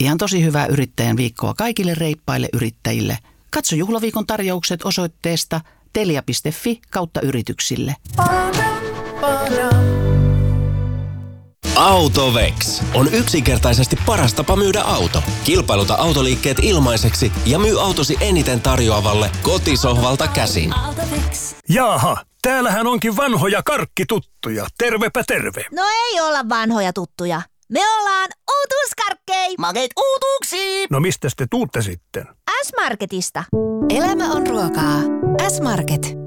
Ihan tosi hyvää yrittäjän viikkoa kaikille reippaille yrittäjille. Katso juhlaviikon tarjoukset osoitteesta telia.fi/yrityksille. Autovex on yksinkertaisesti paras tapa myydä auto. Kilpailuta autoliikkeet ilmaiseksi ja myy autosi eniten tarjoavalle kotisohvalta käsin. Jaaha, täällähän onkin vanhoja karkkituttuja. Tervepä terve. No ei olla vanhoja tuttuja. Me ollaan uutuuskarkkei. Makeet uutuuksiin. No mistäs te tuutte sitten? S-Marketista. Elämä on ruokaa. S-Market.